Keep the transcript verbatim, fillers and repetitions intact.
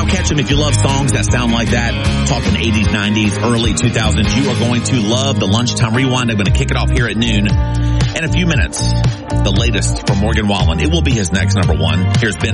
catch him if you love songs that sound like that. Talking eighties, nineties, early two thousands. You are going to love the Lunchtime Rewind. I'm going to kick it off here at noon. In a few minutes, the latest from Morgan Wallen. It will be his next number one. Here's Ben.